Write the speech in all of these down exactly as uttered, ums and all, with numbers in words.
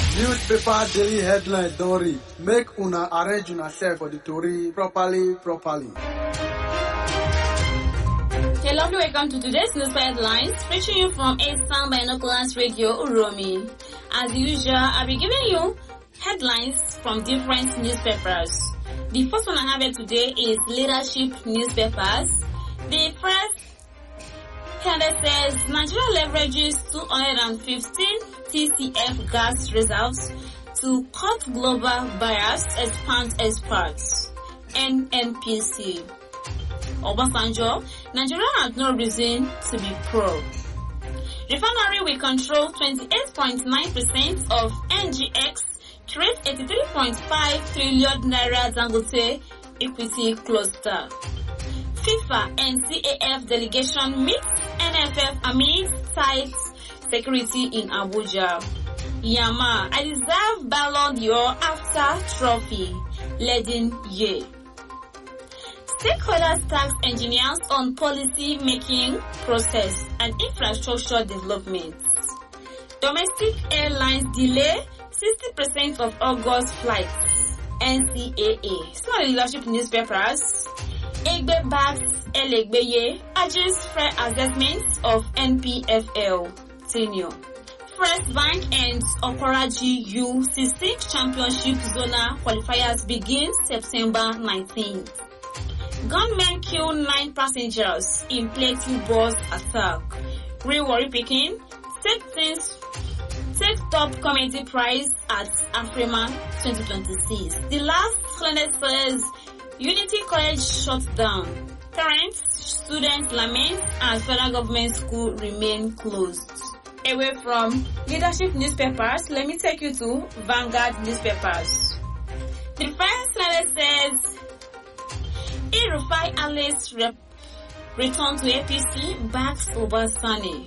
Newspaper daily headline Dory. Make una arrange una self for the Tory properly, properly. Hello and welcome to today's newspaper headlines, reaching you from Eastern Binoculars Radio Uromi. As usual, I'll be giving you headlines from different newspapers. The first one I have here today is Leadership Newspapers. The first headline says Nigeria leverages two hundred fifteen T C F gas reserves to cut global buyers, expand exports. N N P C. Obasanjo, Nigeria has no reason to be proud. Refinery will control twenty-eight point nine percent of N G X, trade eighty-three point five trillion naira Dangote equity cluster. FIFA and C A F delegation meets N F F amid tight security in Abuja. Yama, I deserve Ballon d'Or after trophy, leading Ye. Stakeholders task engineers on policy making process and infrastructure development. Domestic airlines delay sixty percent of August flights. N C A A. Some of the leadership newspapers. Egbe backs Elegbeye urges fair assessment of N P F L tenure. First Bank and Okoroji U sixteenth Championship Zona qualifiers begin September nineteenth. Gunmen kill nine passengers in Plateau bus attack. Real worry picking. Take things. Take top community prize at Afrima twenty twenty-six. The last planet says Unity College shut down. Parents, students lament and federal government school remain closed. Away from leadership newspapers, let me take you to Vanguard newspapers. The first letter says El-Rufai Alice rep- return to A P C, backs Obasani.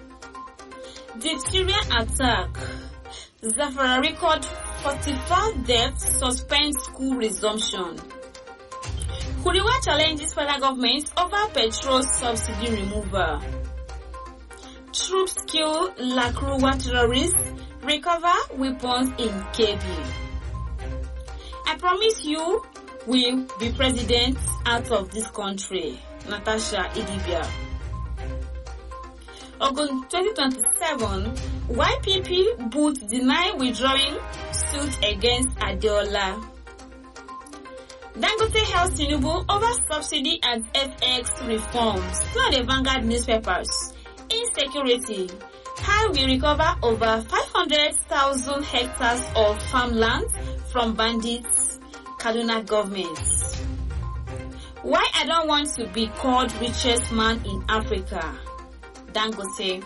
Diphtheria attack. Zafara record forty-four deaths, suspend school resumption. Kuriwa challenges federal government over petrol subsidy removal. Troops kill Lakruwa terrorists, recover weapons in K B. I promise you will be president out of this country. Natasha Idibia. August twenty twenty-seven, Y P P boot deny withdrawing suit against Adeola. Dangote held Tinubu over subsidy and F X reforms. Now the Vanguard newspapers. Insecurity. How we recover over five hundred thousand hectares of farmland from bandits, Kaduna government. Why I don't want to be called richest man in Africa. Dangote.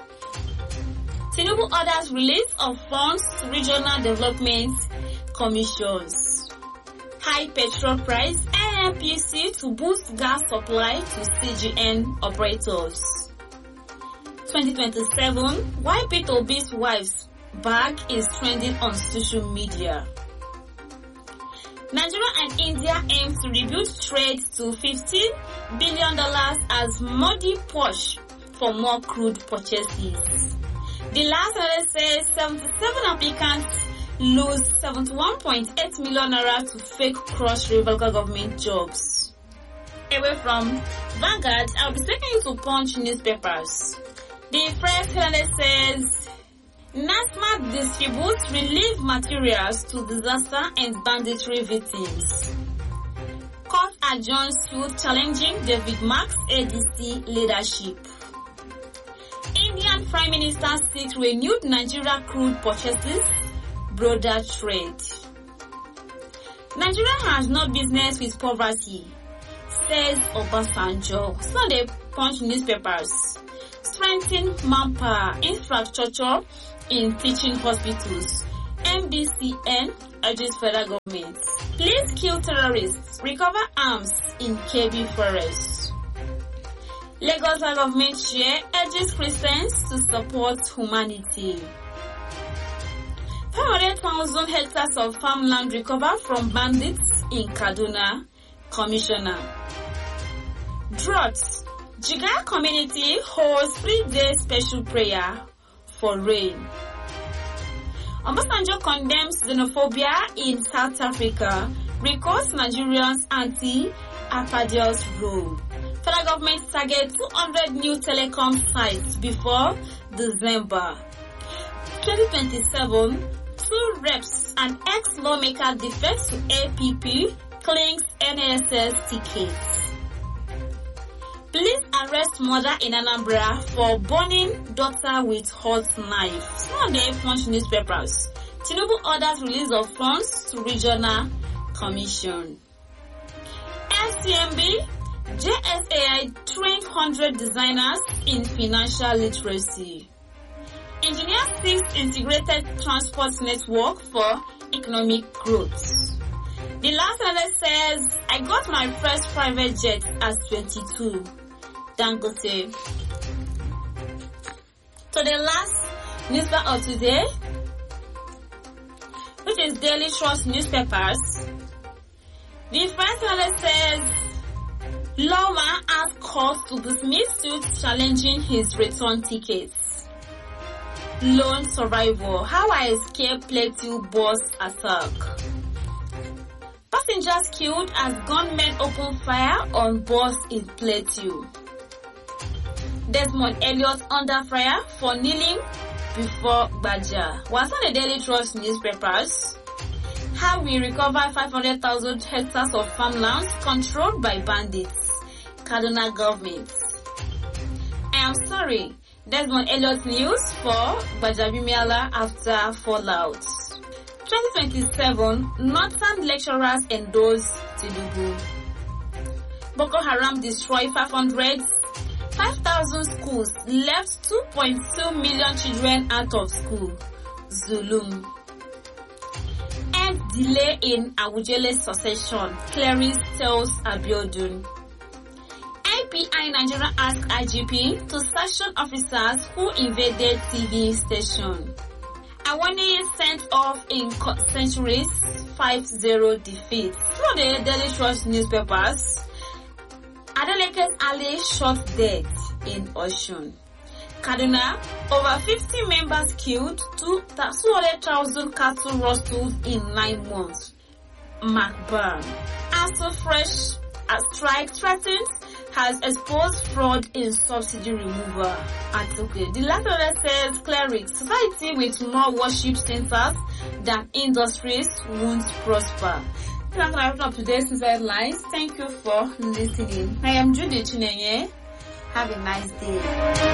Tinubu orders release of funds to regional development commissions. High petrol price, N N P C to boost gas supply to C G N operators. twenty twenty-seven, why Peter Obi's wife's bag is trending on social media. Nigeria and India aim to rebuild trade to fifteen billion dollars as Modi push for more crude purchases. The last letter says seventy-seven applicants lose seventy-one point eight million naira to fake Cross River local government jobs. Away from Vanguard, I'll be taking you to Punch newspapers. The first headline says NASMA distributes relief materials to disaster and banditry victims. Court adjourns suit challenging David Mark's A D C leadership. Indian Prime Minister seeks renewed Nigeria crude purchases, broader trade. Nigeria has no business with poverty, says Obasanjo. Sunday Punch newspapers. Strengthen manpower infrastructure in teaching hospitals. M D C N urges federal government. Please kill terrorists. Recover arms in K B forest. Lagos government chair urges Christians to support humanity. five hundred thousand hectares of farmland recovered from bandits in Kaduna. Commissioner. Droughts. Jigar community holds three-day special prayer for rain. Obasanjo condemns xenophobia in South Africa, recalls Nigerians' anti-apartheid rule. Federal government targets two hundred new telecom sites before December twenty twenty-seven. Two reps and ex-lawmaker defects to A P P, claims N S S tickets. Police arrest mother in Anambra for burning daughter with hot knife. Sunday Punch newspapers. Tinubu orders release of funds to regional commission. F C M B, J S A I trained one hundred designers in financial literacy. Engineer seeks integrated transport network for economic growth. The last letter says, I got my first private jet at twenty-two. Dangote. So the last newspaper of today, which is Daily Trust newspapers. The first letter says, Lawman asked courts to dismiss suits challenging his return tickets. Lone survivor, how I escaped Plateau bus attack. Passengers killed as gunmen open fire on bus in Plateau. Desmond Elliot under fire for kneeling before Baja. Was on the Daily Trust newspapers. How we recover five hundred thousand hectares of farmlands controlled by bandits. Kaduna government. I am sorry. Desmond Elliot news for Bajabimiala after fallout. twenty twenty-seven, Northern lecturers endorse Tinubu. Boko Haram destroy five hundred, five thousand schools, left two point two million children out of school. Zulum. End delay in Awujele succession, Clarice tells Abiodun. I P I Nigeria asked I G P to sanction officers who invaded T V station. Awani sent off in centuries five zero defeat. Through the Daily Trust newspapers, Adeleke's alley shot dead in Oshun. Kaduna, over fifty members killed, two hundred thousand cattle rustled in nine months. Macbar. Also fresh a strike threatens has exposed fraud in subsidy removal. Article. The latter says clerics, society with more worship centers than industries won't prosper. I'm going to wrap up today's headlines. Thank you for listening. I am Judy Chinenye. Have a nice day.